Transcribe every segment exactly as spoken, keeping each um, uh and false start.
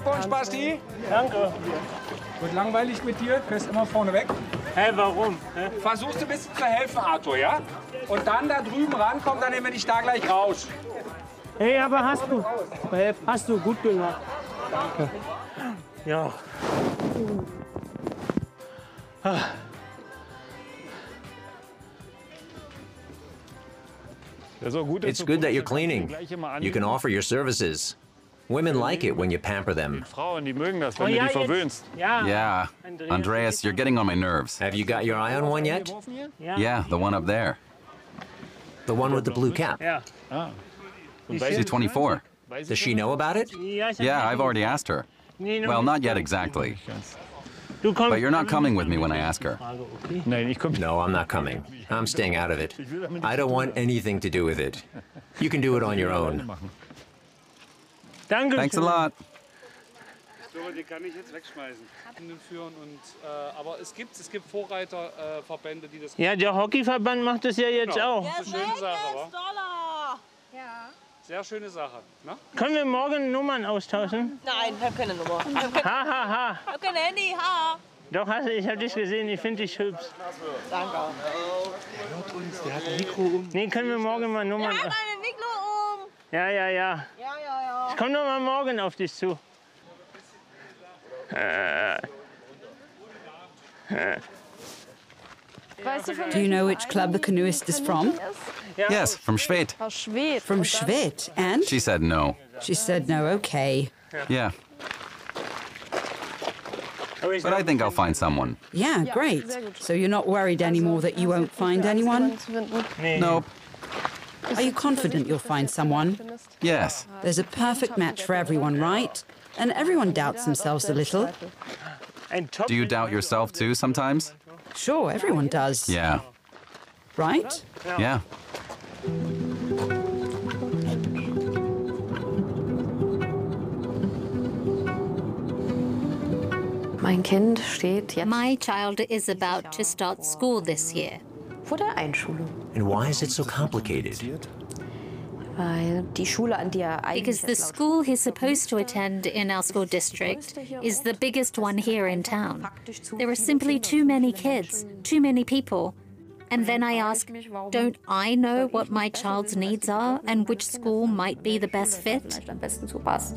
Glückwunsch, Basti. Danke. Wird langweilig mit dir, du bist immer vorne weg. Hä, warum? Hä? Versuchst du ein bisschen zu helfen, Arthur, ja? Und dann da drüben rankommen, dann nehmen wir dich da gleich raus. Hey, aber hast du, hast du gut gemacht. Danke. Ja. It's good that you're cleaning. You can offer your services. Women like it when you pamper them. Frauen, die mögen das, wenn du die verwöhnst. Yeah. Andreas, you're getting on my nerves. Have you got your eye on one yet? Yeah, the one up there. The one with the blue cap? Yeah. She's twenty-four. Does she know about it? Yeah, I've already asked her. Well, not yet exactly. But you're not coming with me when I ask her. No, I'm not coming. I'm staying out of it. I don't want anything to do with it. You can do it on your own. Thanks a lot. Die kann ich jetzt wegschmeißen. Führen und, äh, aber es gibt, es gibt Vorreiterverbände, die das. Ja, der Hockeyverband macht das ja jetzt auch. Ja, schöne Sache, wa? Ja. Sehr schöne Sache. Ne? Können wir morgen Nummern austauschen? Nein, wir haben keine Nummer. Ha, ha, ha. Wir haben kein Handy, ha. Doch, hast du, ich habe dich gesehen, ich finde dich hübsch. Danke. Der hört uns, der hat ein Mikro um. Nee, können wir morgen mal Nummern... Wir haben ein Mikro um. Ja, ja, ja. Ja, ja, ja. Ich komme doch mal morgen auf dich zu. Do you know which club the canoeist is from? Yes, from Schwedt. From Schwedt, and? She said no. She said no, okay. Yeah. But I think I'll find someone. Yeah, great. So you're not worried anymore that you won't find anyone? Nope. Are you confident you'll find someone? Yes. There's a perfect match for everyone, right? And everyone doubts themselves a little. Do you doubt yourself too sometimes? Sure, everyone does. Yeah. Right? Yeah. Mein Kind steht jetzt My child is about to start school this year. vor der Einschulung. And why is it so complicated? Weil die Schule, an die er Because the school he's supposed to attend in our school district is the biggest one here in town. There are simply too many kids, too many people. And then I ask, don't I know what my child's needs are and which school might be the best fit? am besten zupasst.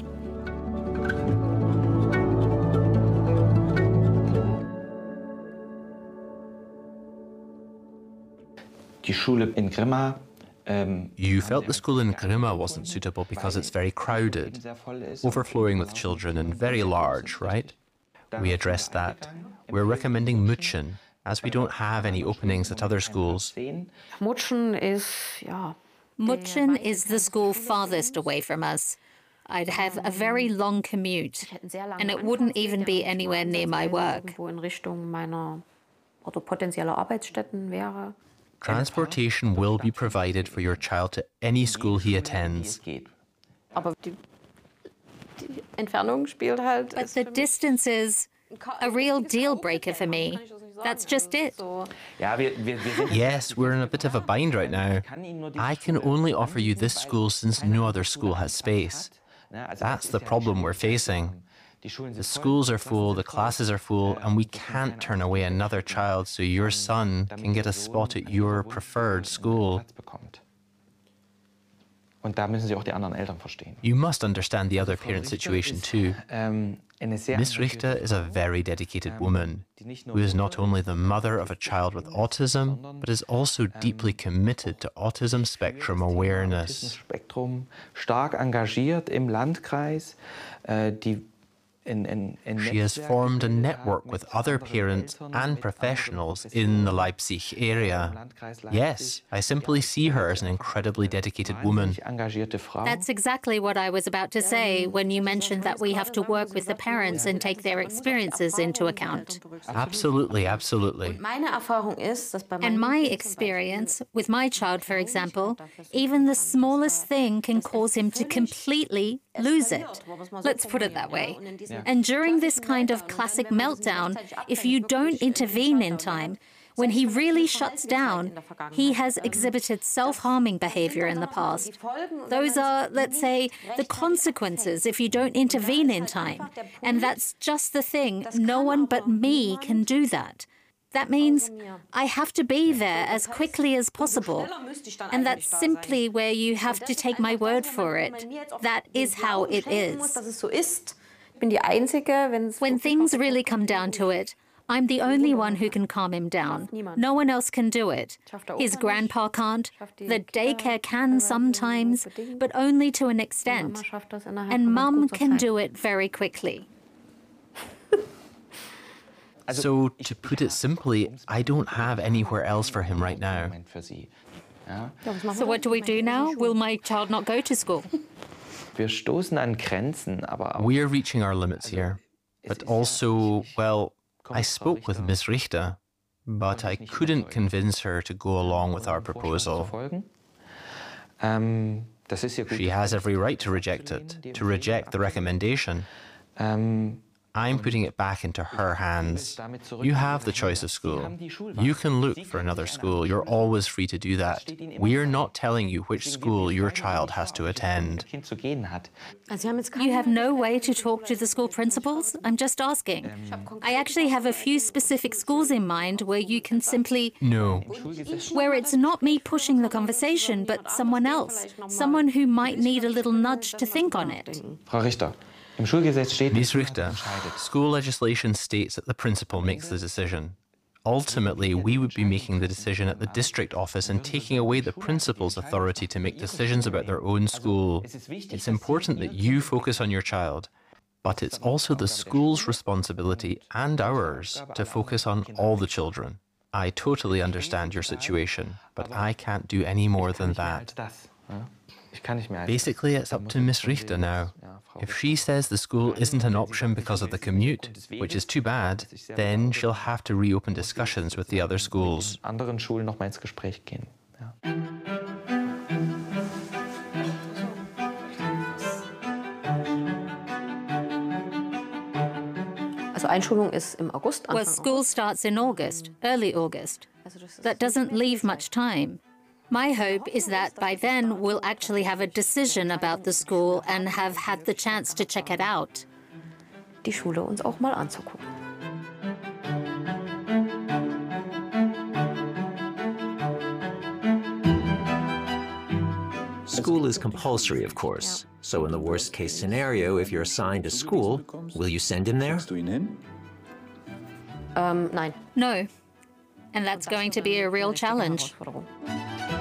Die Schule in Grimma. You felt the school in Grimma wasn't suitable because it's very crowded, overflowing with children and very large, right? We addressed that. We're recommending Mutschen, as we don't have any openings at other schools. Mutschen ist, ja. Mutschen is the school farthest away from us. I'd have a very long commute, and it wouldn't even be anywhere near my work. Wo in Richtung meiner oder potenzieller Arbeitsstätten wäre. Transportation will be provided for your child to any school he attends. Aber die, die Entfernung spielt halt. But the distance is a real deal breaker for me. That's just it. Yes, we're in a bit of a bind right now. I can only offer you this school since no other school has space. That's the problem we're facing. The schools are full, the classes are full, and we can't turn away another child so your son can get a spot at your preferred school. Und da müssen Sie auch die anderen Eltern verstehen. You must understand the other parent situation too. Miss Richter is a very dedicated woman who is not only the mother of a child with autism, but is also deeply committed to autism spectrum awareness. Spektrum stark engagiert im Landkreis, die She has formed a network with other parents and professionals in the Leipzig area. Yes, I simply see her as an incredibly dedicated woman. That's exactly what I was about to say when you mentioned that we have to work with the parents and take their experiences into account. Absolutely, absolutely. And my experience with my child, for example, even the smallest thing can cause him to completely lose it. Let's put it that way. And during this kind of classic meltdown, if you don't intervene in time, when he really shuts down, he has exhibited self-harming behavior in the past. Those are, let's say, the consequences if you don't intervene in time. And that's just the thing. No one but me can do that. That means I have to be there as quickly as possible. And that's simply where you have to take my word for it. That is how it is. When things really come down to it, I'm the only one who can calm him down. No one else can do it. His grandpa can't. The daycare can sometimes, but only to an extent. And Mum can do it very quickly. So, to put it simply, I don't have anywhere else for him right now. So what do we do now? Will my child not go to school? We are reaching our limits here. But also, well, I spoke with Miss Richter, but I couldn't convince her to go along with our proposal. She has every right to reject it, to reject the recommendation. I'm putting it back into her hands. You have the choice of school. You can look for another school. You're always free to do that. We are not telling you which school your child has to attend. You have no way to talk to the school principals? I'm just asking. I actually have a few specific schools in mind where you can simply... No. Where it's not me pushing the conversation, but someone else. Someone who might need a little nudge to think on it. Frau Richter. Miss Richter, school legislation states that the principal makes the decision. Ultimately, we would be making the decision at the district office and taking away the principal's authority to make decisions about their own school. It's important that you focus on your child, but it's also the school's responsibility and ours to focus on all the children. I totally understand your situation, but I can't do any more than that. Basically, it's up to Miss Richter now. If she says the school isn't an option because of the commute, which is too bad, then she'll have to reopen discussions with the other schools. Anderen Schulen noch mal ins Gespräch gehen. Well, school starts in August, early August. That doesn't leave much time. My hope is that by then we'll actually have a decision about the school and have had the chance to check it out. Die Schule uns auch mal anzugucken. School is compulsory, of course. So in the worst case scenario, if you're assigned a school, will you send him there? Ähm, nein. No. And that's going to be a real challenge.